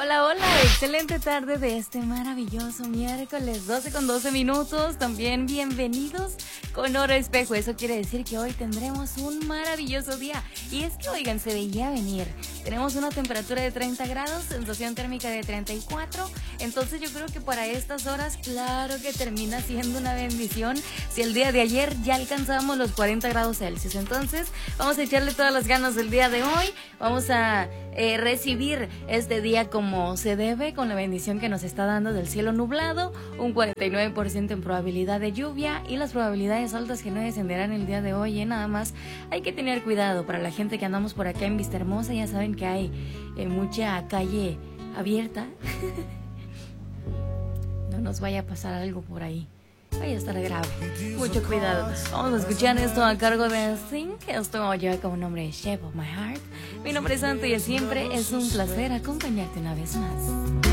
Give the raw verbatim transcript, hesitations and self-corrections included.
Hola, hola, excelente tarde de este maravilloso miércoles, doce con doce minutos, también bienvenidos con hora espejo, eso quiere decir que hoy tendremos un maravilloso día, y es que oigan, se veía venir, tenemos una temperatura de treinta grados, sensación térmica de treinta y cuatro, entonces yo creo que para estas horas, claro que termina siendo una bendición, si el día de ayer ya alcanzamos los cuarenta grados Celsius, entonces vamos a echarle todas las ganas el día de hoy, vamos a eh, recibir este día como se debe, con la bendición que nos está dando del cielo nublado, un cuarenta y nueve por ciento en probabilidad de lluvia y las probabilidades altas que no descenderán el día de hoy, ¿eh? Nada más hay que tener cuidado para la gente que andamos por acá en Vista Hermosa, ya saben que hay eh, mucha calle abierta, no nos vaya a pasar algo por ahí. Vaya a estar grave. Mucho cuidado. Vamos a escuchar esto a cargo de Sing. Esto lleva como nombre Shape of My Heart. Mi nombre es Santo y siempre es un placer acompañarte una vez más.